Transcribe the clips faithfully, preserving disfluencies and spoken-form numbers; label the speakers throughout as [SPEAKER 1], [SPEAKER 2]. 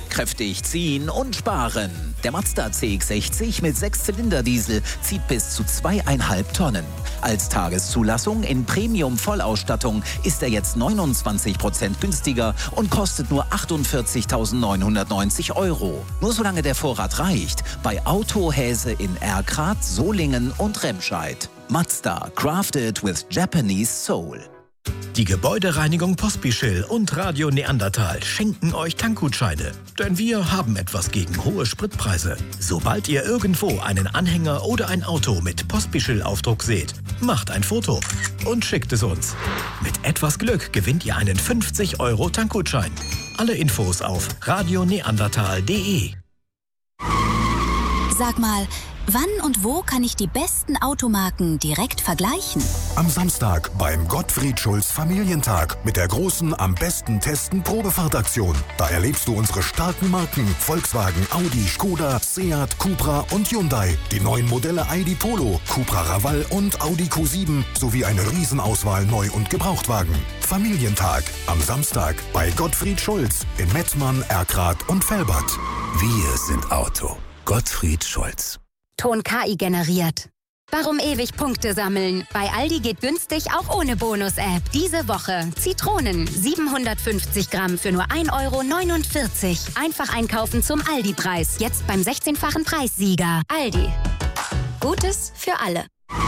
[SPEAKER 1] kräftig ziehen und sparen. Der Mazda C X sechzig mit sechs Zylinder Diesel zieht bis zu zweieinhalb Tonnen. Als Tageszulassung in Premium-Vollausstattung ist er jetzt neunundzwanzig Prozent günstiger und kostet nur achtundvierzigtausendneunhundertneunzig Euro. Nur solange der Vorrat reicht. Bei Autohäse in Erkrath, Solingen und Remscheid. Mazda, crafted with Japanese soul.
[SPEAKER 2] Die Gebäudereinigung Pospischil und Radio Neandertal schenken euch Tankgutscheine. Denn wir haben etwas gegen hohe Spritpreise. Sobald ihr irgendwo einen Anhänger oder ein Auto mit Pospischil-Aufdruck seht, macht ein Foto und schickt es uns. Mit etwas Glück gewinnt ihr einen fünfzig Euro Tankgutschein. Alle Infos auf radio neandertal punkt de.
[SPEAKER 3] Sag mal, wann und wo kann ich die besten Automarken direkt vergleichen?
[SPEAKER 4] Am Samstag beim Gottfried Schulz Familientag mit der großen Am besten testen Probefahrtaktion. Da erlebst du unsere starken Marken Volkswagen, Audi, Skoda, Seat, Cupra und Hyundai. Die neuen Modelle I D Polo, Cupra Raval und Audi Q sieben sowie eine Riesenauswahl Neu- und Gebrauchtwagen. Familientag am Samstag bei Gottfried Schulz in Mettmann, Erkrath und Velbert.
[SPEAKER 5] Wir sind Auto. Gottfried Schulz.
[SPEAKER 6] Ton K I generiert. Warum ewig Punkte sammeln? Bei Aldi geht günstig auch ohne Bonus-App. Diese Woche Zitronen siebenhundertfünfzig Gramm für nur ein Euro neunundvierzig. Einfach einkaufen zum Aldi-Preis. Jetzt beim sechzehnfachen Preissieger. Aldi. Gutes für alle.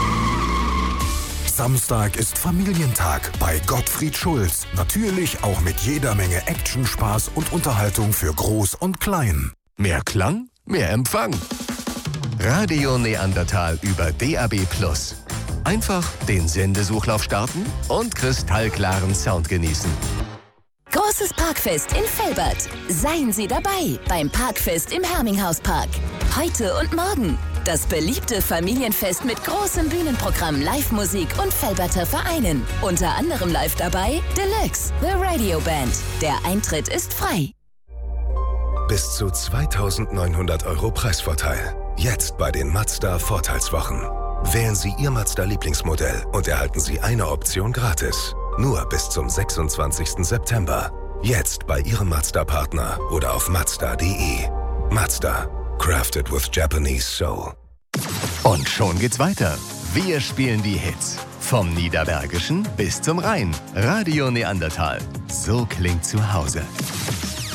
[SPEAKER 4] Samstag ist Familientag bei Gottfried Schulz. Natürlich auch mit jeder Menge Action, Spaß und Unterhaltung für Groß und Klein.
[SPEAKER 5] Mehr Klang, mehr Empfang. Radio Neandertal über D A B plus. Einfach den Sendesuchlauf starten und kristallklaren Sound genießen.
[SPEAKER 3] Großes Parkfest in Velbert. Seien Sie dabei beim Parkfest im Herminghauspark. Heute und morgen. Das beliebte Familienfest mit großem Bühnenprogramm, Live-Musik und Velberter Vereinen. Unter anderem live dabei Deluxe, The Radio Band. Der Eintritt ist frei.
[SPEAKER 7] Bis zu zweitausendneunhundert Euro Preisvorteil. Jetzt bei den Mazda Vorteilswochen. Wählen Sie Ihr Mazda-Lieblingsmodell und erhalten Sie eine Option gratis. Nur bis zum sechsundzwanzigsten September. Jetzt bei Ihrem Mazda-Partner oder auf mazda punkt de. Mazda. Crafted with Japanese soul.
[SPEAKER 5] Und schon geht's weiter. Wir spielen die Hits. Vom Niederbergischen bis zum Rhein. Radio Neandertal. So klingt zu Hause.